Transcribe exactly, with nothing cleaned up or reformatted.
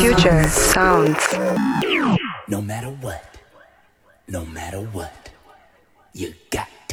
Future sounds. No matter what, no matter what, you got